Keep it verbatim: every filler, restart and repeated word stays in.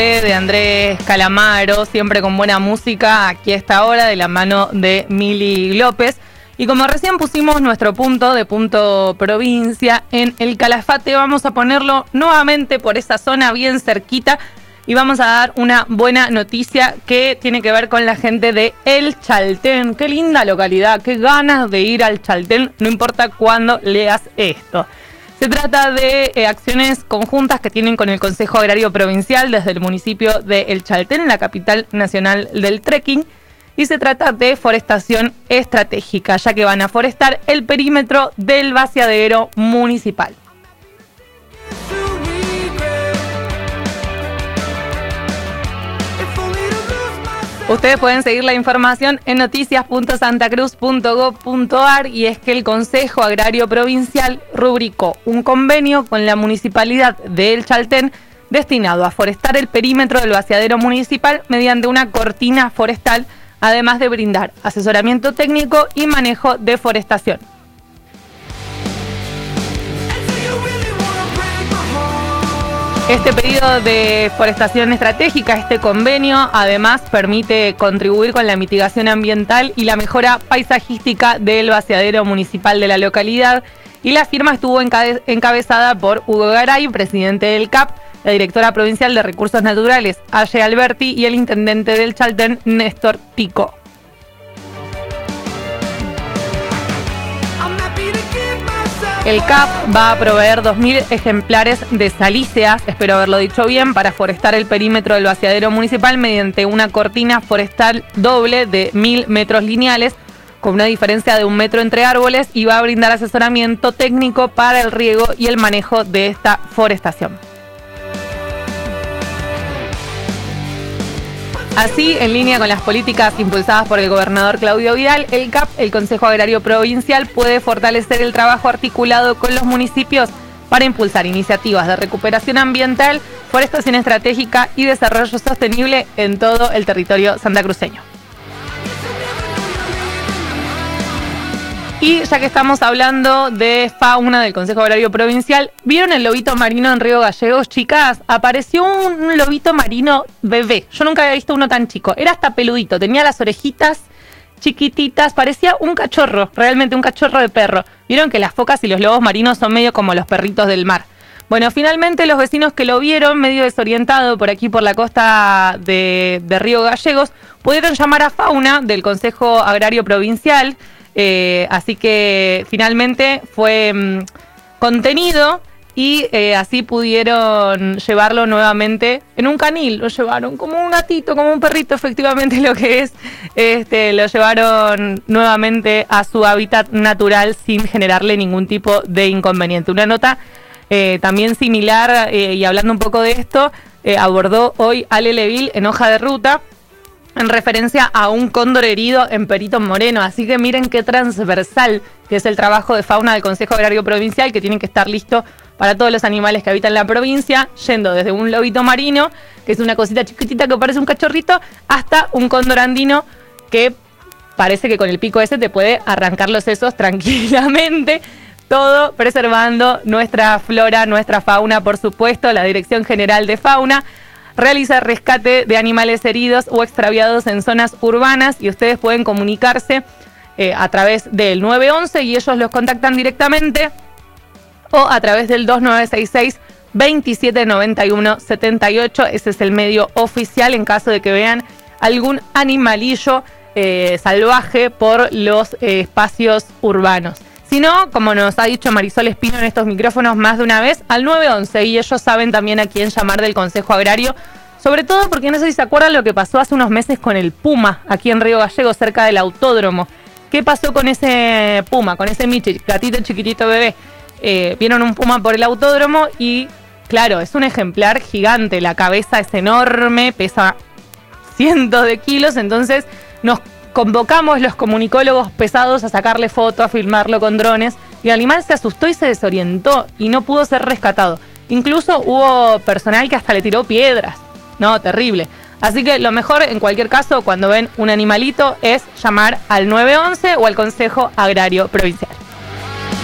de Andrés Calamaro, siempre con buena música, aquí a esta hora, de la mano de Mili López. Y como recién pusimos nuestro punto de punto provincia en el Calafate, vamos a ponerlo nuevamente por esa zona bien cerquita y vamos a dar una buena noticia que tiene que ver con la gente de El Chaltén. Qué linda localidad, qué ganas de ir al Chaltén, no importa cuándo leas esto. Se trata de eh, acciones conjuntas que tienen con el Consejo Agrario Provincial desde el municipio de El Chaltén, la capital nacional del trekking, y se trata de forestación estratégica, ya que van a forestar el perímetro del vaciadero municipal. Ustedes pueden seguir la información en noticias punto santa cruz punto gob punto ar, y es que el Consejo Agrario Provincial rubricó un convenio con la Municipalidad de El Chaltén destinado a forestar el perímetro del vaciadero municipal mediante una cortina forestal, además de brindar asesoramiento técnico y manejo de forestación. Este pedido de forestación estratégica, este convenio, además permite contribuir con la mitigación ambiental y la mejora paisajística del vaciadero municipal de la localidad, y la firma estuvo encabe- encabezada por Hugo Garay, presidente del C A P, la directora provincial de Recursos Naturales, Aye Alberti, y el intendente del Chaltén, Néstor Pico. El C A P va a proveer dos mil ejemplares de salíceas, espero haberlo dicho bien, para forestar el perímetro del vaciadero municipal mediante una cortina forestal doble de mil metros lineales, con una diferencia de un metro entre árboles, y va a brindar asesoramiento técnico para el riego y el manejo de esta forestación. Así, en línea con las políticas impulsadas por el gobernador Claudio Vidal, el C A P, el Consejo Agrario Provincial, puede fortalecer el trabajo articulado con los municipios para impulsar iniciativas de recuperación ambiental, forestación estratégica y desarrollo sostenible en todo el territorio santacruceño. Y ya que estamos hablando de fauna del Consejo Agrario Provincial, ¿vieron el lobito marino en Río Gallegos, chicas? Apareció un lobito marino bebé. Yo nunca había visto uno tan chico. Era hasta peludito, tenía las orejitas chiquititas, parecía un cachorro, realmente un cachorro de perro. Vieron que las focas y los lobos marinos son medio como los perritos del mar. Bueno, finalmente los vecinos que lo vieron, medio desorientado por aquí por la costa de, de Río Gallegos, pudieron llamar a fauna del Consejo Agrario Provincial. Eh, así que finalmente fue mmm, contenido y eh, así pudieron llevarlo nuevamente en un canil. Lo llevaron como un gatito, como un perrito, efectivamente lo que es. Este, lo llevaron nuevamente a su hábitat natural sin generarle ningún tipo de inconveniente. Una nota eh, también similar, eh, y hablando un poco de esto, eh, abordó hoy Ale Leville en Hoja de Ruta, en referencia a un cóndor herido en Perito Moreno. Así que miren qué transversal que es el trabajo de fauna del Consejo Agrario Provincial, que tienen que estar listo para todos los animales que habitan la provincia, yendo desde un lobito marino, que es una cosita chiquitita que parece un cachorrito, hasta un cóndor andino que parece que con el pico ese te puede arrancar los sesos tranquilamente. Todo preservando nuestra flora, nuestra fauna, por supuesto. La Dirección General de Fauna realiza rescate de animales heridos o extraviados en zonas urbanas, y ustedes pueden comunicarse eh, a través del nueve once y ellos los contactan directamente, o a través del dos nueve seis seis, veintisiete noventa y uno setenta y ocho. Ese es el medio oficial en caso de que vean algún animalillo eh, salvaje por los eh, espacios urbanos. Si no, como nos ha dicho Marisol Espino en estos micrófonos más de una vez, al nueve once, y ellos saben también a quién llamar del Consejo Agrario, sobre todo porque no sé si se acuerdan lo que pasó hace unos meses con el puma aquí en Río Gallegos, cerca del autódromo. ¿Qué pasó con ese puma, con ese Michi, gatito chiquitito bebé? Eh, vieron un puma por el autódromo y, claro, es un ejemplar gigante, la cabeza es enorme, pesa cientos de kilos, entonces nos convocamos los comunicólogos pesados a sacarle foto, a filmarlo con drones, y el animal se asustó y se desorientó y no pudo ser rescatado. Incluso hubo personal que hasta le tiró piedras. No, terrible. Así que lo mejor, en cualquier caso, cuando ven un animalito, es llamar al nueve once o al Consejo Agrario Provincial.